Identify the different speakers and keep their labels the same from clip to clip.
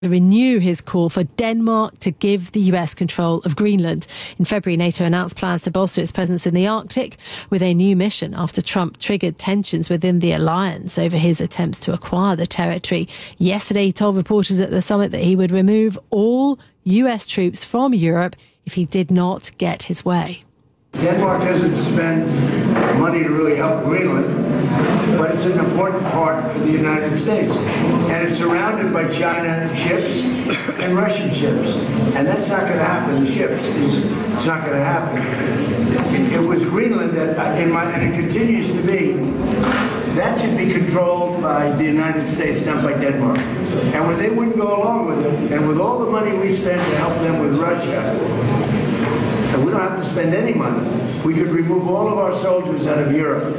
Speaker 1: renew his call for Denmark to give the US control of Greenland. In February, NATO announced plans to bolster its presence in the Arctic with a new mission after Trump triggered tensions within the alliance over his attempts to acquire the territory. Yesterday, he told reporters at the summit that he would remove all US troops from Europe if he did not get his way.
Speaker 2: Denmark doesn't spend money to really help Greenland, but it's an important part for the United States. And it's surrounded by China ships and Russian ships. And that's not going to happen. The ships, it's not going to happen. It was Greenland that, and it continues to be, that should be controlled by the United States, not by Denmark. And when they wouldn't go along with it, and with all the money we spend to help them with Russia, and we don't have to spend any money. We could remove all of our soldiers out of Europe.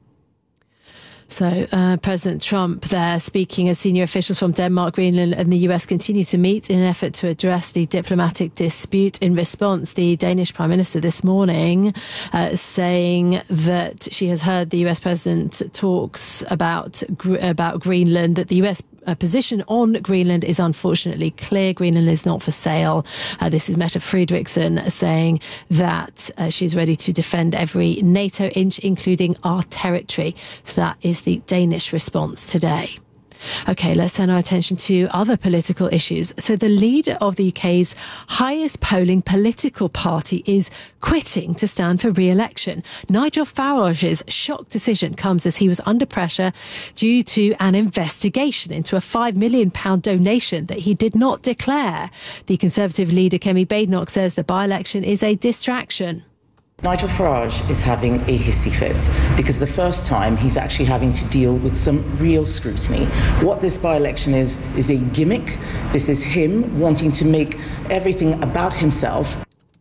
Speaker 1: So President Trump there speaking as senior officials from Denmark, Greenland and the US continue to meet in an effort to address the diplomatic dispute. In response, the Danish Prime Minister this morning saying that she has heard the US President talks about Greenland, that the US position on Greenland is unfortunately clear. Greenland is not for sale. This is Mette Frederiksen saying that she's ready to defend every NATO inch, including our territory. So that is the Danish response today. OK, let's turn our attention to other political issues. So the leader of the UK's highest polling political party is quitting to stand for re-election. Nigel Farage's shock decision comes as he was under pressure due to an investigation into a £5 million donation that he did not declare. The Conservative leader Kemi Badenoch says the by-election is a distraction.
Speaker 3: Nigel Farage is having a hissy fit because the first time he's actually having to deal with some real scrutiny. What this by-election is a gimmick. This is him wanting to make everything about himself.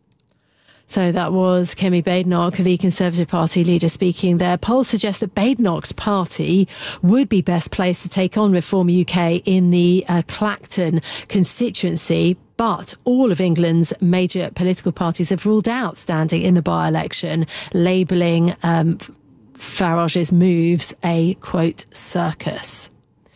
Speaker 1: So that was Kemi Badenoch, the Conservative Party leader, speaking there. Polls suggest that Badenoch's party would be best placed to take on Reform UK in the Clacton constituency. But all of England's major political parties have ruled out standing in the by-election, labelling Farage's moves a, quote, circus.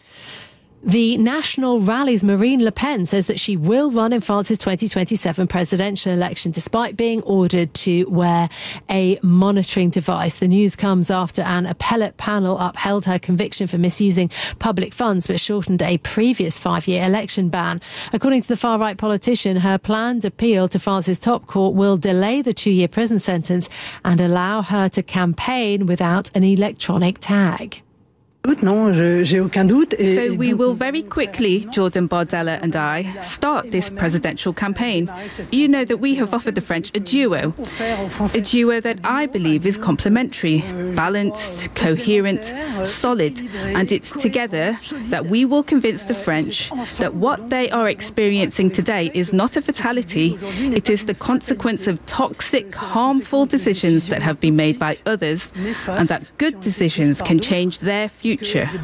Speaker 1: The National Rally's Marine Le Pen says that she will run in France's 2027 presidential election despite being ordered to wear a monitoring device. The news comes after an appellate panel upheld her conviction for misusing public funds but shortened a previous 5-year election ban. According to the far-right politician, her planned appeal to France's top court will delay the 2-year prison sentence and allow her to campaign without an electronic tag.
Speaker 4: So we will very quickly, Jordan Bardella and I, start this presidential campaign. You know that we have offered the French a duo that I believe is complementary, balanced, coherent, solid, and it's together that we will convince the French that what they are experiencing today is not a fatality, it is the consequence of toxic, harmful decisions that have been made by others, and that good decisions can change their future.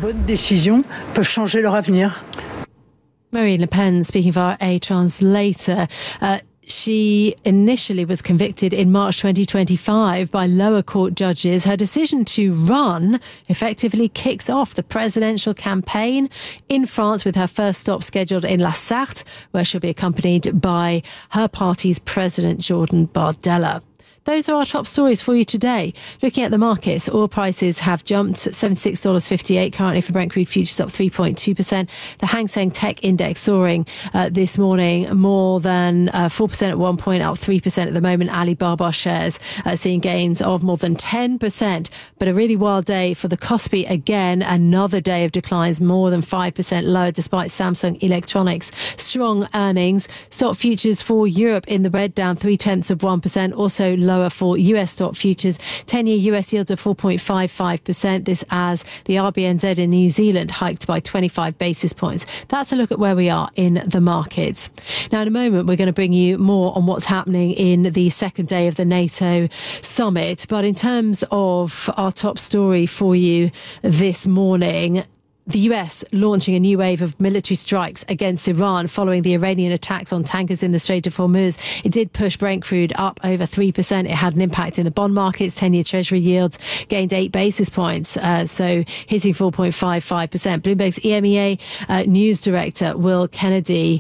Speaker 1: Marine Le Pen speaking via a translator. She initially was convicted in March 2025 by lower court judges. Her decision to run effectively kicks off the presidential campaign in France with her first stop scheduled in La Sarthe, where she'll be accompanied by her party's president, Jordan Bardella. Those are our top stories for you today. Looking at the markets, oil prices have jumped $76.58 currently for Brent crude futures, up 3.2%. The Hang Seng Tech Index soaring this morning more than 4% at one point, up 3% at the moment. Alibaba shares seeing gains of more than 10%. But a really wild day for the Kospi again. Another day of declines, more than 5% lower despite Samsung Electronics' strong earnings. Stock futures for Europe in the red, down 0.3%. Also lower for US stock futures. 10-year US yields of 4.55%. This as the RBNZ in New Zealand hiked by 25 basis points. That's a look at where we are in the markets. Now, in a moment, we're going to bring you more on what's happening in the second day of the NATO summit. But in terms of our top story for you this morning, the US launching a new wave of military strikes against Iran following the Iranian attacks on tankers in the Strait of Hormuz. It did push Brent crude up over 3%. It had an impact in the bond markets. 10-year Treasury yields gained 8 basis points, so hitting 4.55%. Bloomberg's EMEA news director, Will Kennedy,